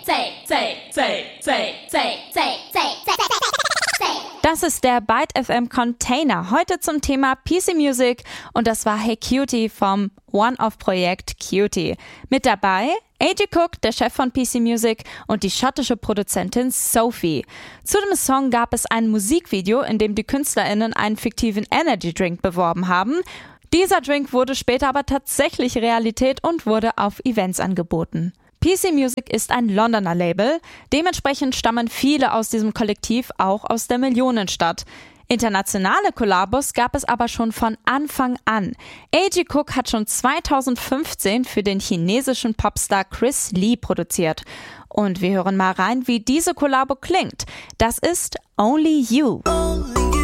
Das ist der Byte FM Container. Heute zum Thema PC Music und das war Hey Cutie vom One-Off-Projekt Cutie. Mit dabei A.G. Cook, der Chef von PC Music, und die schottische Produzentin Sophie. Zu dem Song gab es ein Musikvideo, in dem die KünstlerInnen einen fiktiven Energy Drink beworben haben. Dieser Drink wurde später aber tatsächlich Realität und wurde auf Events angeboten. PC Music ist ein Londoner Label, dementsprechend stammen viele aus diesem Kollektiv auch aus der Millionenstadt. Internationale Kollabos gab es aber schon von Anfang an. A.G. Cook hat schon 2015 für den chinesischen Popstar Chris Lee produziert. Und wir hören mal rein, wie diese Kollabo klingt. Das ist Only You.